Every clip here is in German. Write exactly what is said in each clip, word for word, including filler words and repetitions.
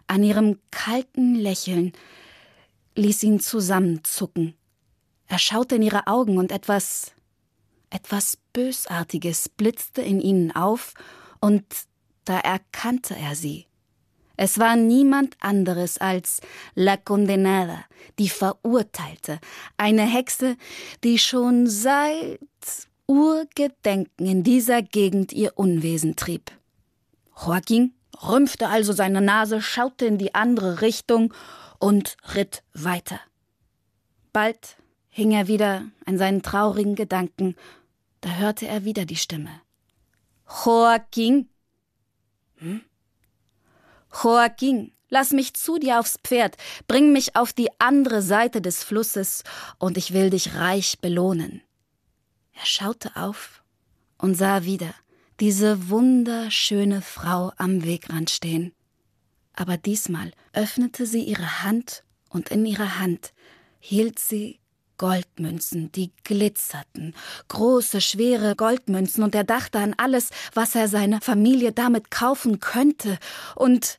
An ihrem kalten Lächeln ließ ihn zusammenzucken. Er schaute in ihre Augen und etwas, etwas Bösartiges blitzte in ihnen auf, und da erkannte er sie. Es war niemand anderes als La Condenada, die Verurteilte, eine Hexe, die schon seit Urgedenken in dieser Gegend ihr Unwesen trieb. Joaquín rümpfte also seine Nase, schaute in die andere Richtung und ritt weiter. Bald hing er wieder an seinen traurigen Gedanken, da hörte er wieder die Stimme. Joaquín? Hm? Joaquín, lass mich zu dir aufs Pferd, bring mich auf die andere Seite des Flusses, und ich will dich reich belohnen. Er schaute auf und sah wieder diese wunderschöne Frau am Wegrand stehen. Aber diesmal öffnete sie ihre Hand, und in ihrer Hand hielt sie Goldmünzen, die glitzerten, große, schwere Goldmünzen, und er dachte an alles, was er seiner Familie damit kaufen könnte, und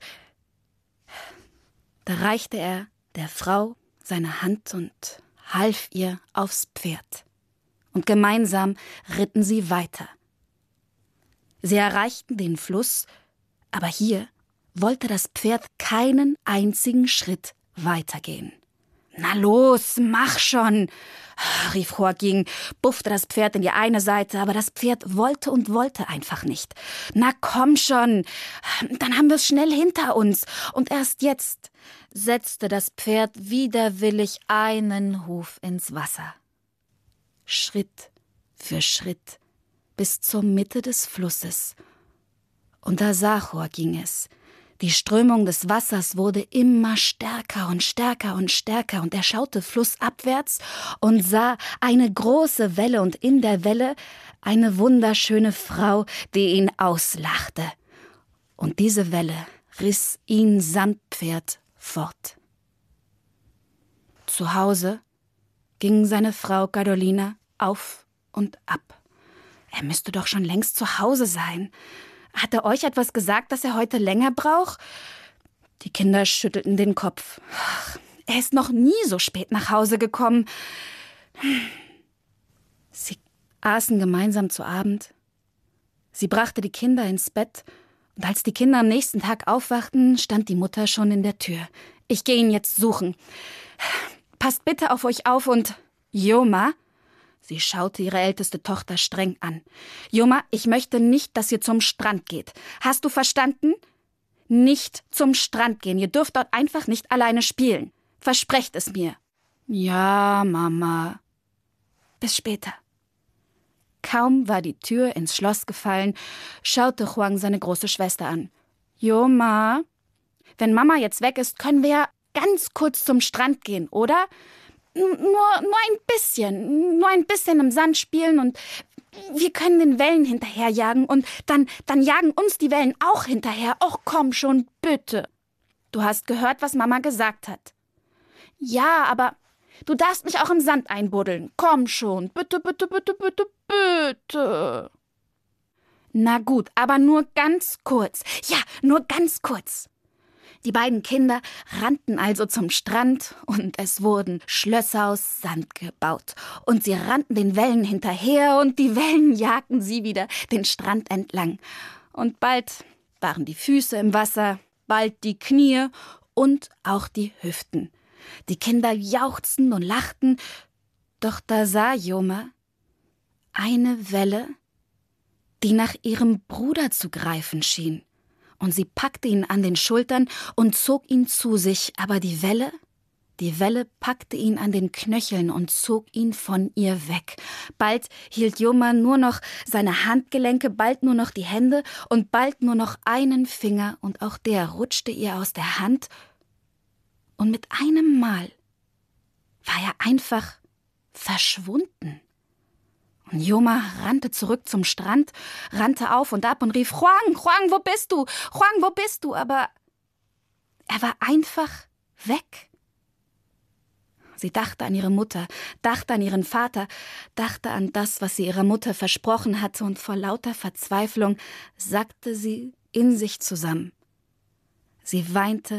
da reichte er der Frau seine Hand und half ihr aufs Pferd. Und gemeinsam ritten sie weiter. Sie erreichten den Fluss, aber hier wollte das Pferd keinen einzigen Schritt weitergehen. »Na los, mach schon«, rief Joaquín, buffte das Pferd in die eine Seite, aber das Pferd wollte und wollte einfach nicht. »Na komm schon, dann haben wir es schnell hinter uns.« Und erst jetzt setzte das Pferd widerwillig einen Huf ins Wasser. Schritt für Schritt bis zur Mitte des Flusses. Und da sah Joaquín es. Die Strömung des Wassers wurde immer stärker und stärker und stärker, und er schaute flussabwärts und sah eine große Welle und in der Welle eine wunderschöne Frau, die ihn auslachte. Und diese Welle riss ihn samt Pferd fort. Zu Hause ging seine Frau Carolina auf und ab. Er müsste doch schon längst zu Hause sein. Hat er euch etwas gesagt, dass er heute länger braucht? Die Kinder schüttelten den Kopf. Ach, er ist noch nie so spät nach Hause gekommen. Sie aßen gemeinsam zu Abend. Sie brachte die Kinder ins Bett, und als die Kinder am nächsten Tag aufwachten, stand die Mutter schon in der Tür. »Ich gehe ihn jetzt suchen. Passt bitte auf euch auf und... Yoma«, sie schaute ihre älteste Tochter streng an. »Yoma, ich möchte nicht, dass ihr zum Strand geht. Hast du verstanden? Nicht zum Strand gehen. Ihr dürft dort einfach nicht alleine spielen. Versprecht es mir.« »Ja, Mama. Bis später.« Kaum war die Tür ins Schloss gefallen, schaute Juan seine große Schwester an. »Yoma, wenn Mama jetzt weg ist, können wir ja ganz kurz zum Strand gehen, oder? Nur, nur ein bisschen, nur ein bisschen im Sand spielen, und wir können den Wellen hinterherjagen, und dann, dann jagen uns die Wellen auch hinterher. Och, komm schon, bitte. Du hast gehört, was Mama gesagt hat.« »Ja, aber du darfst mich auch im Sand einbuddeln. Komm schon, bitte, bitte, bitte, bitte, bitte.« »Na gut, aber nur ganz kurz. Ja, nur ganz kurz.« Die beiden Kinder rannten also zum Strand, und es wurden Schlösser aus Sand gebaut. Und sie rannten den Wellen hinterher, und die Wellen jagten sie wieder den Strand entlang. Und bald waren die Füße im Wasser, bald die Knie und auch die Hüften. Die Kinder jauchzten und lachten, doch da sah Yoma eine Welle, die nach ihrem Bruder zu greifen schien. Und sie packte ihn an den Schultern und zog ihn zu sich, aber die Welle, die Welle packte ihn an den Knöcheln und zog ihn von ihr weg. Bald hielt Yoma nur noch seine Handgelenke, bald nur noch die Hände und bald nur noch einen Finger, und auch der rutschte ihr aus der Hand, und mit einem Mal war er einfach verschwunden. Und Yoma rannte zurück zum Strand, rannte auf und ab und rief, »Juan, Juan, wo bist du? Juan, wo bist du?« Aber er war einfach weg. Sie dachte an ihre Mutter, dachte an ihren Vater, dachte an das, was sie ihrer Mutter versprochen hatte, und vor lauter Verzweiflung sackte sie in sich zusammen. Sie weinte